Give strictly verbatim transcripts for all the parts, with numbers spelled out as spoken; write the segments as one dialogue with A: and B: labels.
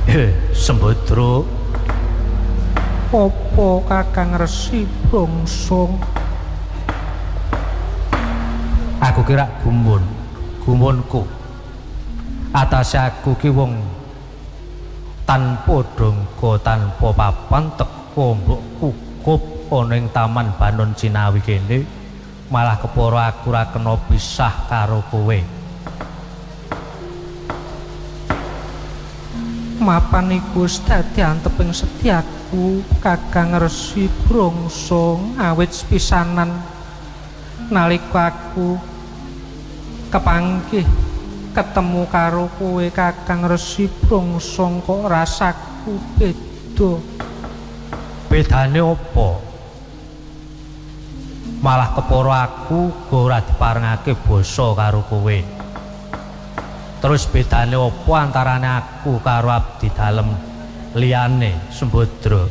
A: Eh, Sembadra.
B: Apa Kakang Resi Brongsong?
A: Aku kira gumun, gumunku. Atase aku ki wong tanpa dongko tanpa papan teko mbok kukup ana ing Taman Banon Cinawi kene, malah keporo aku ora kena pisah karo kowe.
B: Mapan iku wis dadi anteping setyaku Kakang Resi Brongsong awit pisanan nalika aku kepanggih ketemu karo kowe Kakang Resi Brongsong kok rasaku beda.
A: Bedane apa? Malah keporo aku go ora diparengake basa karo kowe. Terus bedane apa antarane aku karo abdi dalem liyane Sembadra?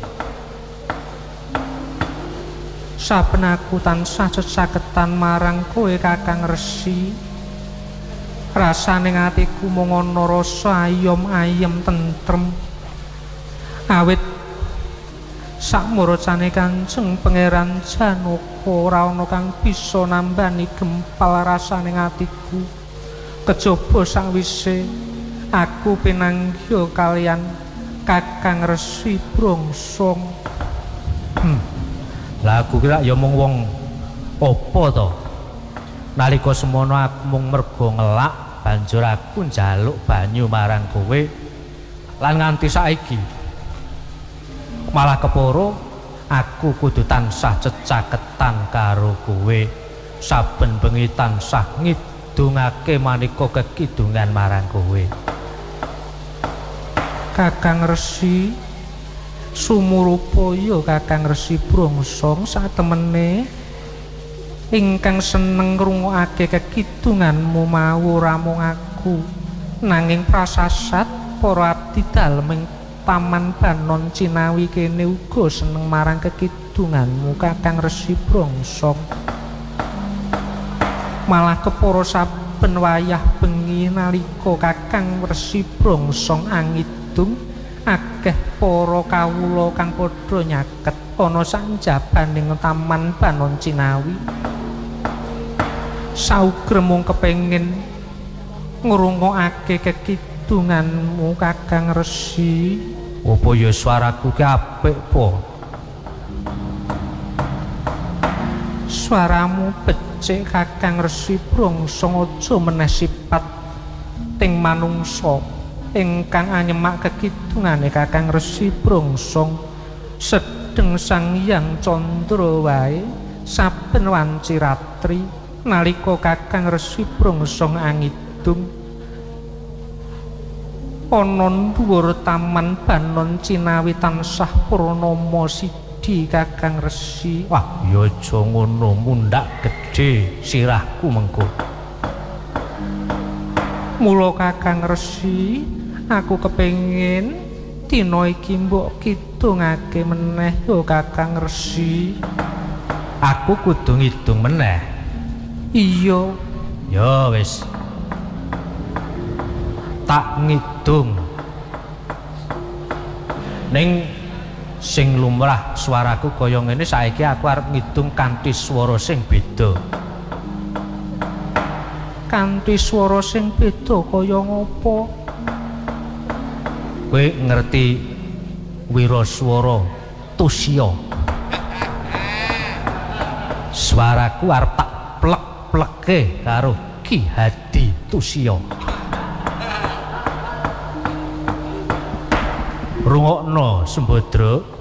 B: Saben aku tansah cecaketan marang kowe Kakang Resi, rasane atiku mung ana rasa ayom-ayem tentrem. Awit sakmurcane Kanjeng Pangeran Janaka ora ana kang bisa nambani gempal rasane atiku. Kejaba sawise aku pinanggih kalian Kakang Resi Brongsong.
A: Hmm. Lah aku kira ya mung wong apa to? Nalika semono aku mung mergo ngelak banjur aku njaluk banyu marang kowe. Lan nganti saiki malah keporo aku kudu tansah cecaketan karo kowe. Saben bengi tansah ngidungake manika kekidungan marang kowe.
B: Kakang Resi sumurupaya Kakang Resi Brongsong satemene ingkang seneng ngrungokake kekidunganmu mau ora mung aku nanging prasasat para abdi dalem ing Taman Banon Cinawi kene uga seneng marang kekidunganmu Kakang Resi Brongsong. Malah kepara saben wayah bengi nalika Kakang Resi Brongsong angidung akeh para kawula kang padha nyaket ana sanjabaning Taman Banon Cinawi. Sauger mung kepengin ngrungokake kekidunganmu Kakang Resi.
A: Apa ya swaraku ki apik po?
B: Swaramu becik Kakang Resi Brongsong, aja meneh sipat ting manungsa ingkang anyemak kekidungane Kakang Resi Brongsong. Sedeng Sang Hyang Candra wae saben wanci ratri nalika Kakang Resi Brongsong angidung ana dhuwur Taman Banon Cinawi tansah purnama sidi Kakang Resi.
A: Wah, ya aja ngono, mundhak gedhe sirahku mengko.
B: Mula Kakang Resi, aku kepengin dina iki mbok kidungake meneh yo Kakang Resi.
A: Aku kudu ngidung meneh.
B: Iya.
A: Ya wis. Tak ngidung. Ning sing lumrah swaraku kaya ngene, saiki aku arep ngidung kanthi swara sing beda.
B: Kanthi swara sing beda kaya ngapa?
A: Kowe ngerti wiraswara tusya? Swaraku arep tak plek-pleke karo Ki Hadi Tusya. Rungokno Sembadra.